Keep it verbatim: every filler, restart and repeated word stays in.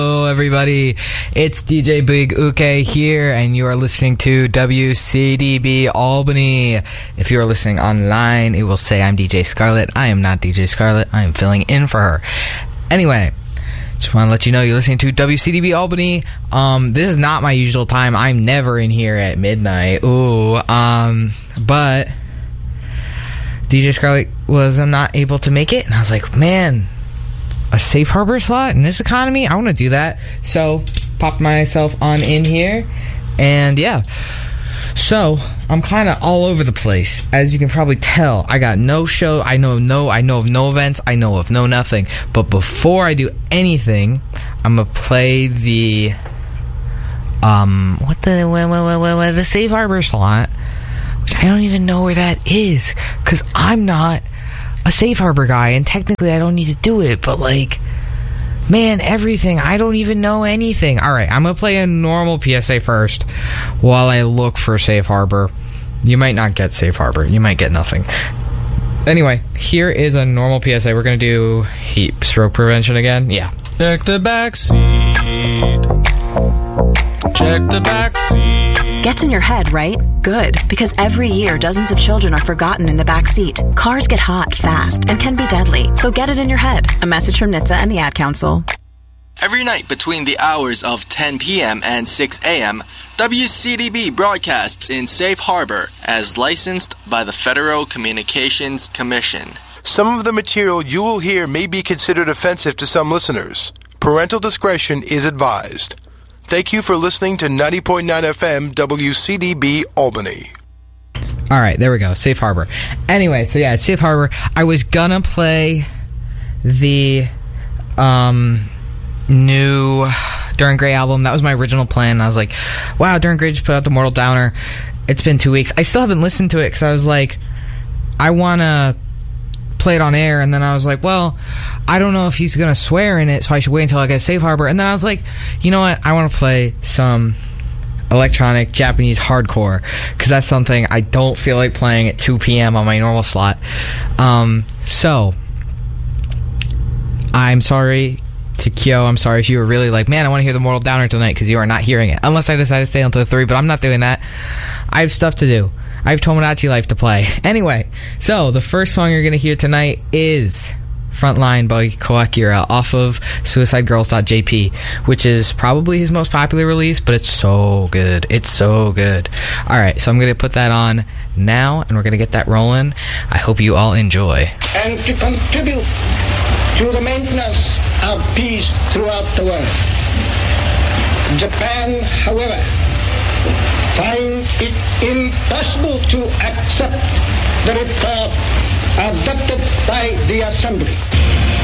Hello everybody, it's D J Big Uke here, and you are listening to W C D B Albany. If you are listening online, it will say I'm D J Scarlett. I am not D J Scarlett, I am filling in for her. Anyway, just want to let you know you're listening to W C D B Albany. Um, this is not my usual time. I'm never in here at midnight. Ooh, um, but D J Scarlett was not able to make it, and I was like, man, a safe harbor slot in this economy? I want to do that. So, popped myself on in here, and yeah. So, I'm kind of all over the place. As you can probably tell, I got no show. I know no. I know of no events. I know of no nothing. But before I do anything, I'm gonna play the um what the what, what, what, what, the safe harbor slot, which I don't even know where that is, because I'm not a safe harbor guy, and technically I don't need to do it, but like, man, everything, I don't even know anything. Alright, I'm gonna play a normal P S A first while I look for safe harbor. You might not get safe harbor, you might get nothing. Anyway, here is a normal P S A. We're gonna do heat stroke prevention again. Yeah. Check the back seat. Check the back seat. Gets in your head, right? Good, because every year dozens of children are forgotten in the back seat. Cars get hot fast and can be deadly, so get it in your head. A message from N H T S A and the Ad Council. Every night between the hours of ten p.m. and six a.m., W C D B broadcasts in Safe Harbor as licensed by the Federal Communications Commission. Some of the material you will hear may be considered offensive to some listeners. Parental discretion is advised. Thank you for listening to ninety point nine F M W C D B Albany. Alright, there we go. Safe Harbor. Anyway, so yeah, Safe Harbor. I was gonna play the um, new Duran Gray album. That was my original plan. I was like, wow, Duran Gray just put out the Mortal Downer. It's been two weeks. I still haven't listened to it because I was like, I want to play it on air, and then I was like, well, I don't know if he's gonna swear in it, so I should wait until I get safe harbor. And then I was like, you know what, I want to play some electronic Japanese hardcore, because that's something I don't feel like playing at two p.m. on my normal slot. Um, so I'm sorry to Kyo, I'm sorry if you were really like, man, I want to hear the Mortal Downer tonight, because you are not hearing it, unless I decide to stay until three, but I'm not doing that. I have stuff to do. I have Tomodachi Life to play. Anyway, so the first song you're going to hear tonight is Frontline by Koakira off of suicide girls dot j p, which is probably his most popular release, but it's so good. It's so good. Alright, so I'm going to put that on now, and we're going to get that rolling. I hope you all enjoy. And to contribute to the maintenance of peace throughout the world. Japan, however, find it impossible to accept the report adopted by the Assembly.